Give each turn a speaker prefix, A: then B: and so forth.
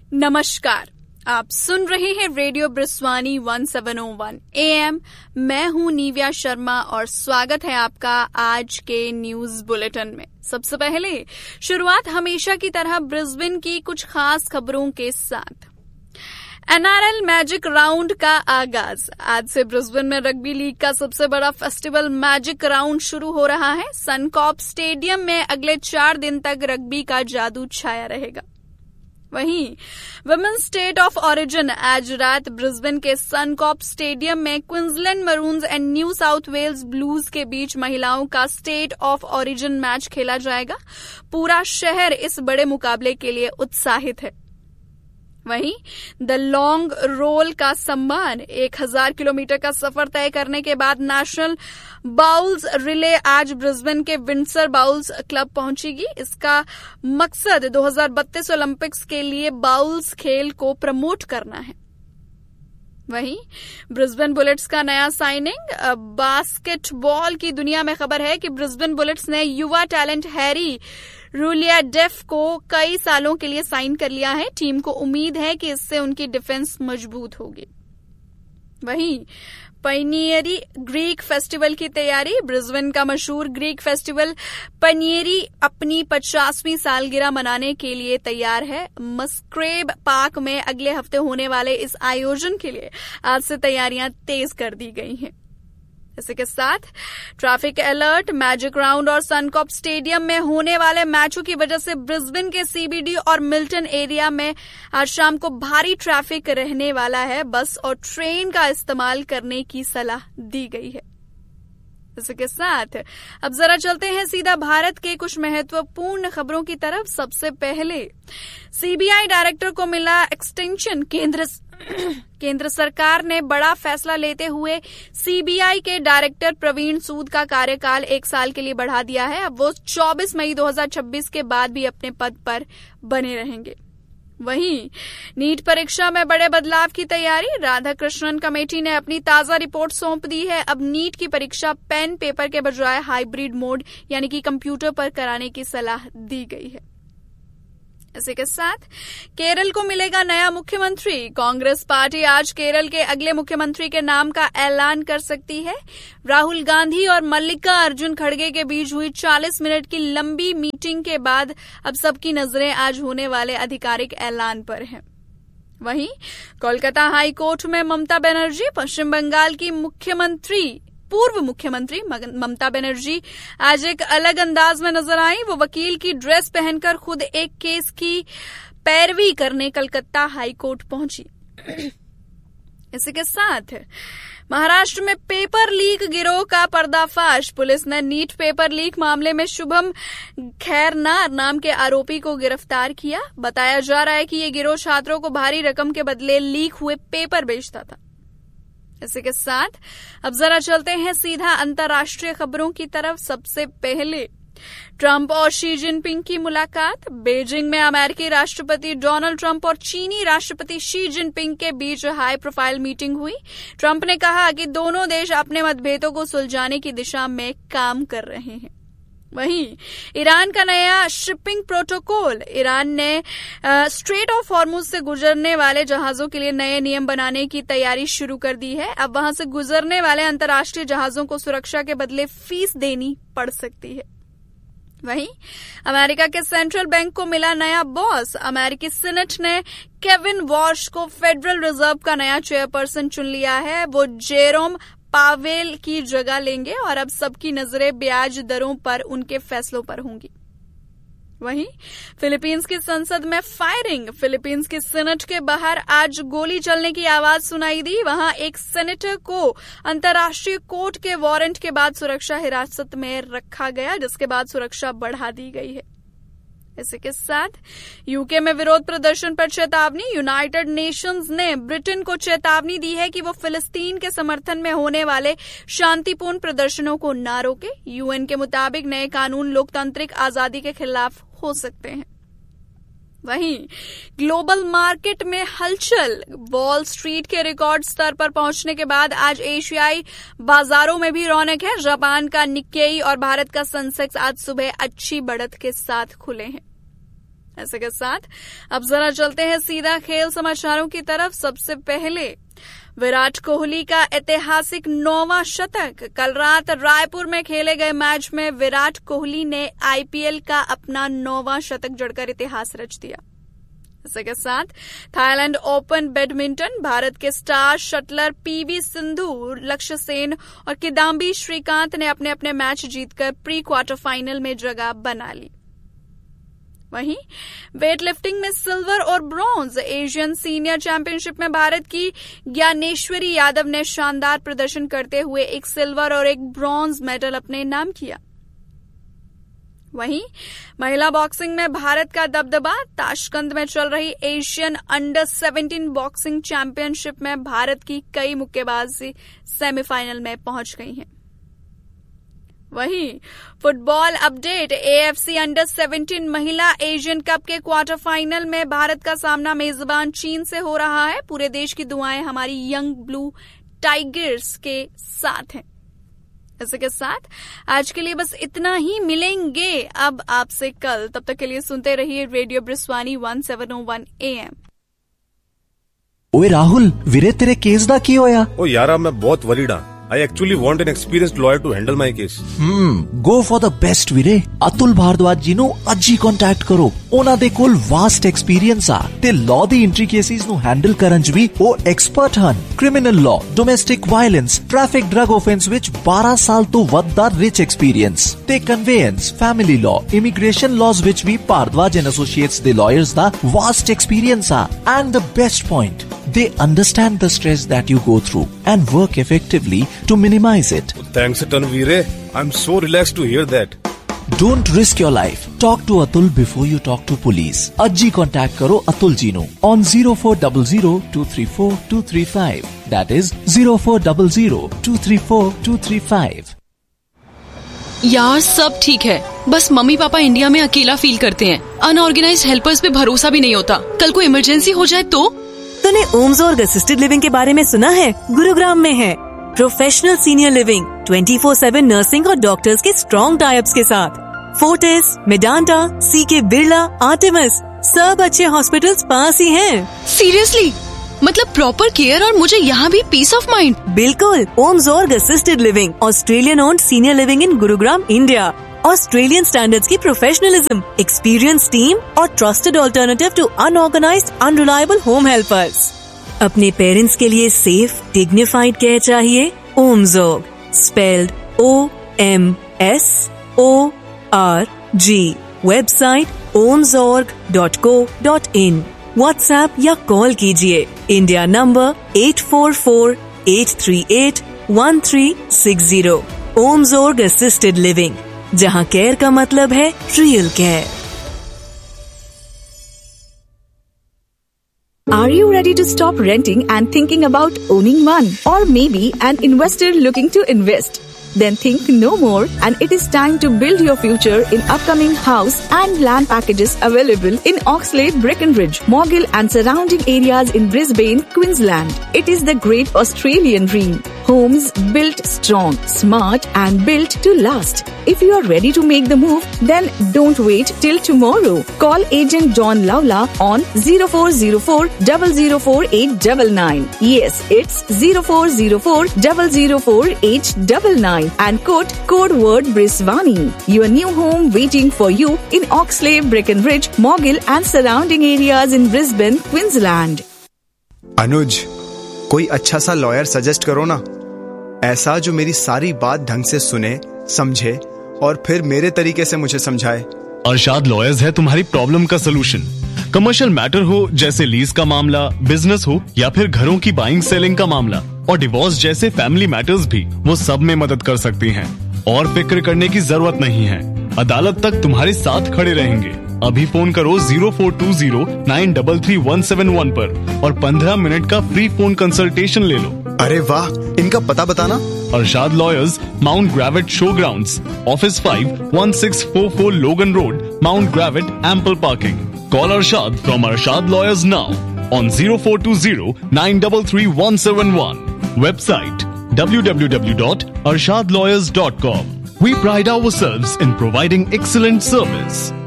A: नमस्कार, आप सुन रहे हैं रेडियो ब्रिस्वानी 1701 AM। मैं हूं निव्या शर्मा और स्वागत है आपका आज के न्यूज बुलेटिन में। सबसे पहले शुरुआत हमेशा की तरह ब्रिस्बेन की कुछ खास खबरों के साथ। NRL मैजिक राउंड का आगाज। आज से ब्रिस्बेन में रग्बी लीग का सबसे बड़ा फेस्टिवल मैजिक राउंड शुरू हो रहा है। सनकॉर्प स्टेडियम में अगले 4 दिन तक रग्बी का जादू छाया रहेगा। वहीं वुमेन्स स्टेट ऑफ ओरिजिन आज रात ब्रिस्बेन के सनकॉर्प स्टेडियम में Queensland maroons and new south Wales blues के बीच महिलाओं का स्टेट ऑफ ओरिजिन मैच खेला जाएगा। पूरा शहर इस बड़े मुकाबले के लिए उत्साहित है। वहीं द लॉन्ग रोल का सम्मान 1000 किलोमीटर का सफर तय करने के बाद नेशनल बाउल्स रिले आज ब्रिस्बेन के विंडसर बाउल्स क्लब पहुंचेगी। इसका मकसद 2032 ओलंपिक्स के लिए बाउल्स खेल को प्रमोट करना है। वहीं ब्रिस्बेन बुलेट्स का नया साइनिंग। बास्केटबॉल की दुनिया में खबर है कि ब्रिस्बेन बुलेट्स ने युवा टैलेंट हैरी रूलियाडेफ को कई सालों के लिए साइन कर लिया है। टीम को उम्मीद है कि इससे उनकी डिफेंस मजबूत होगी। वहीं पनियरी ग्रीक फेस्टिवल की तैयारी। ब्रिस्बेन का मशहूर ग्रीक फेस्टिवल पनियरी अपनी 50वीं सालगिरह मनाने के लिए तैयार है। मस्क्रेब पार्क में अगले हफ्ते होने वाले इस आयोजन के लिए आज से तैयारियां तेज कर दी गई हैं। इसी के साथ ट्रैफिक अलर्ट। मैजिक राउंड और सनकॉर्प स्टेडियम में होने वाले मैचों की वजह से ब्रिस्बेन के CBD और मिल्टन एरिया में आज शाम को भारी ट्रैफिक रहने वाला है। बस और ट्रेन का इस्तेमाल करने की सलाह दी गई है। इसी के साथ अब जरा चलते हैं सीधा भारत के कुछ महत्वपूर्ण खबरों की तरफ। सबसे पहले CBI डायरेक्टर को मिला एक्सटेंशन। केंद्र सरकार ने बड़ा फैसला लेते हुए CBI के डायरेक्टर प्रवीण सूद का कार्यकाल 1 साल के लिए बढ़ा दिया है। अब वो 24 मई 2026 के बाद भी अपने पद पर बने रहेंगे। वहीं नीट परीक्षा में बड़े बदलाव की तैयारी। राधाकृष्णन कमेटी ने अपनी ताजा रिपोर्ट सौंप दी है। अब नीट की परीक्षा पेन पेपर के बजाय हाइब्रिड मोड यानी कि कंप्यूटर पर कराने की सलाह दी गई है। इसी के साथ केरल को मिलेगा नया मुख्यमंत्री। कांग्रेस पार्टी आज केरल के अगले मुख्यमंत्री के नाम का ऐलान कर सकती है। राहुल गांधी और मल्लिका अर्जुन खड़गे के बीच हुई 40 मिनट की लंबी मीटिंग के बाद अब सबकी नजरें आज होने वाले आधिकारिक ऐलान पर हैं। वहीं कोलकाता हाई कोर्ट में ममता बनर्जी। पश्चिम बंगाल की पूर्व मुख्यमंत्री ममता बनर्जी आज एक अलग अंदाज में नजर आई। वो वकील की ड्रेस पहनकर खुद एक केस की पैरवी करने कलकत्ता हाई कोर्ट पहुंची। इसी के साथ महाराष्ट्र में पेपर लीक गिरोह का पर्दाफाश। पुलिस ने नीट पेपर लीक मामले में शुभम खैरनार नाम के आरोपी को गिरफ्तार किया। बताया जा रहा है कि ये गिरोह छात्रों को भारी रकम के बदले लीक हुए पेपर बेचता था। इसी के साथ अब जरा चलते हैं सीधा अंतर्राष्ट्रीय खबरों की तरफ। सबसे पहले ट्रंप और शी जिनपिंग की मुलाकात। बीजिंग में अमेरिकी राष्ट्रपति डोनाल्ड ट्रंप और चीनी राष्ट्रपति शी जिनपिंग के बीच हाई प्रोफाइल मीटिंग हुई। ट्रंप ने कहा कि दोनों देश अपने मतभेदों को सुलझाने की दिशा में काम कर रहे हैं। वहीं ईरान का नया शिपिंग प्रोटोकॉल। ईरान ने स्ट्रेट ऑफ हॉर्मुज से गुजरने वाले जहाजों के लिए नए नियम बनाने की तैयारी शुरू कर दी है। अब वहां से गुजरने वाले अंतर्राष्ट्रीय जहाजों को सुरक्षा के बदले फीस देनी पड़ सकती है। वहीं अमेरिका के सेंट्रल बैंक को मिला नया बॉस। अमेरिकी सीनेट ने केविन वॉश को फेडरल रिजर्व का नया चेयरपर्सन चुन लिया है। वो जेरोम पावेल की जगह लेंगे और अब सबकी नजरें ब्याज दरों पर उनके फैसलों पर होंगी। वहीं फिलीपींस की संसद में फायरिंग। फिलीपींस की सीनेट के बाहर आज गोली चलने की आवाज सुनाई दी। वहां एक सेनेटर को अंतर्राष्ट्रीय कोर्ट के वारंट के बाद सुरक्षा हिरासत में रखा गया, जिसके बाद सुरक्षा बढ़ा दी गई है। इसी के साथ यूके में विरोध प्रदर्शन पर चेतावनी। यूनाइटेड नेशंस ने ब्रिटेन को चेतावनी दी है कि वो फिलिस्तीन के समर्थन में होने वाले शांतिपूर्ण प्रदर्शनों को न रोके। यूएन के मुताबिक नए कानून लोकतांत्रिक आजादी के खिलाफ हो सकते हैं। वहीं ग्लोबल मार्केट में हलचल। वॉल स्ट्रीट के रिकॉर्ड स्तर पर पहुंचने के बाद आज एशियाई बाजारों में भी रौनक है। जापान का निक्केई और भारत का सेंसेक्स आज सुबह अच्छी बढ़त के साथ खुले हैं। ऐसे के साथ अब जरा चलते हैं सीधा खेल समाचारों की तरफ। सबसे पहले विराट कोहली का ऐतिहासिक 9वां शतक। कल रात रायपुर में खेले गए मैच में विराट कोहली ने आईपीएल का अपना 9वां शतक जड़कर इतिहास रच दिया। इसी के साथ थाईलैंड ओपन बैडमिंटन, भारत के स्टार शटलर पीवी सिंधु, लक्ष्य सेन और किदाम्बी श्रीकांत ने अपने अपने मैच जीतकर प्री क्वार्टर फाइनल में जगह बना ली। वहीं वेट लिफ्टिंग में सिल्वर और ब्रॉन्ज। एशियन सीनियर चैंपियनशिप में भारत की ज्ञानेश्वरी यादव ने शानदार प्रदर्शन करते हुए एक सिल्वर और एक ब्रॉन्ज मेडल अपने नाम किया। वहीं महिला बॉक्सिंग में भारत का दबदबा। ताशकंद में चल रही एशियन अंडर 17 बॉक्सिंग चैंपियनशिप में भारत की कई मुक्केबाज सेमीफाइनल में पहुंच गई हैं। वहीं फुटबॉल अपडेट। एएफसी अंडर 17 महिला एशियन कप के क्वार्टर फाइनल में भारत का सामना मेजबान चीन से हो रहा है। पूरे देश की दुआएं हमारी यंग ब्लू टाइगर्स के साथ हैं। इसी के साथ आज के लिए बस इतना ही। मिलेंगे अब आपसे कल, तब तक के लिए सुनते रहिए रेडियो ब्रिस्वानी 1701 AM।
B: ओए राहुल, वीरे तेरे केस दा की होया?
C: ओ यारा, मैं बहुत वरीड हां। I actually want an experienced lawyer to handle my case.
B: Go for the best ਵੀਰੇ। ਅਤੁਲ ਭਾਰਦਵਾਜ ਜੀ ਨੂੰ ਅੱਜ ਹੀ ਕੰਟੈਕਟ ਕਰੋ। ਉਹਨਾਂ ਦੇ ਕੋਲ ਵਾਸਟ ਐਕਸਪੀਰੀਅੰਸ ਆ ਤੇ ਲਾਅ ਦੀ ਐਂਟਰੀ ਕੇਸਿਸ ਨੂੰ ਹੈਂਡਲ ਕਰਨ 'ਚ ਵੀ ਉਹ ਐਕਸਪਰਟ ਹਨ। Criminal law, domestic violence, traffic drug offence ਵਿੱਚ 12 ਸਾਲ ਤੋਂ ਵੱਧ ਦਾ ਰਿਚ ਐਕਸਪੀਰੀਅੰਸ ਤੇ ਕਨਵੇਅੰਸ, ਫੈਮਿਲੀ ਲਾਅ, ਇਮੀਗ੍ਰੇਸ਼ਨ ਲਾਜ਼ ਵਿੱਚ ਵੀ ਭਾਰਦਵਾਜ ਐਂਡ ਐਸੋਸੀਏਟਸ ਦੇ ਲਾਇਰਸ ਦਾ ਵਾਸਟ ਐਕਸਪੀਰੀਅੰਸ ਆ। And the best point, they understand the stress that you go through and work effectively to minimize it.
C: Thanks a ton, Veere. I'm so relaxed to hear that.
B: Don't risk your life. Talk to Atul before you talk to police. Ajji contact karo Atul ji nu on 0400-234-235. That is 0400-234-235.
D: यार सब ठीक है, बस mummy papa India में अकेला feel करते हैं। Unorganised helpers पे भरोसा भी नहीं होता। कल को इमरजेंसी हो जाए तो?
E: तूने ओम्सोर्ग असिस्टेड लिविंग के बारे में सुना है? गुरुग्राम में है प्रोफेशनल सीनियर लिविंग, 24/7 नर्सिंग और डॉक्टर्स के स्ट्रॉन्ग टाइप्स के साथ। फोर्टिस, मेडांटा, सीके बिरला, आर्टेमिस, सब अच्छे हॉस्पिटल्स पास ही हैं।
D: सीरियसली? मतलब प्रॉपर केयर और मुझे यहाँ भी पीस ऑफ माइंड।
E: बिल्कुल। ओम्सोर्ग assisted living, Australian owned senior living in Gurugram, India. Australian standards की प्रोफेशनलिज्म, एक्सपीरियंस टीम और trusted alternative to unorganised unreliable home helpers. अपने पेरेंट्स के लिए सेफ डिग्निफाइड केयर चाहिए? ओम्सोर्ग, spelled OMSORG। Website omsorg.co.in। WhatsApp या call कीजिए। India number 844-838-1360। ओम्सोर्ग assisted living, जहाँ care का मतलब है real care.
F: Are you ready to stop renting and thinking about owning one? Or maybe an investor looking to invest? Then think no more, and it is time to build your future in upcoming house and land packages available in Oxlade, Breckenridge, Morgill and surrounding areas in Brisbane, Queensland. It is the great Australian dream. Homes built strong, smart and built to last. If you are ready to make the move, then don't wait till tomorrow. Call agent John Lawla on 0404-004-899. Yes, it's 0404-004-899 and quote code word Briswani. Your new home waiting for you in Oxlade, Breckenridge, Morgill and surrounding areas in Brisbane, Queensland.
G: अनुज, कोई अच्छा सा lawyer suggest करो ना, ऐसा जो मेरी सारी बात ढंग से सुने, समझे और फिर मेरे तरीके से मुझे समझाए।
H: अरशाद लॉयर्स है तुम्हारी प्रॉब्लम का सलूशन। कमर्शियल मैटर हो जैसे लीज का मामला, बिजनेस हो या फिर घरों की बाइंग सेलिंग का मामला और डिवोर्स जैसे फैमिली मैटर्स भी, वो सब में मदद कर सकती हैं। और फिक्र करने की जरूरत नहीं है, अदालत तक तुम्हारे साथ खड़े रहेंगे। अभी फोन करो 0420-933-171 पर और 15 मिनट का फ्री फोन कंसल्टेशन ले लो।
G: अरे वाह, इनका पता बताना।
H: Arshad lawyers, mount ग्रेविट show grounds, office 5, 1644 लोगन road, mount ग्रेविट, ample parking. Call Arshad from Arshad Lawyers now on 0420-933-171. Website www.arshadlawyers.com. We pride ourselves in providing excellent service.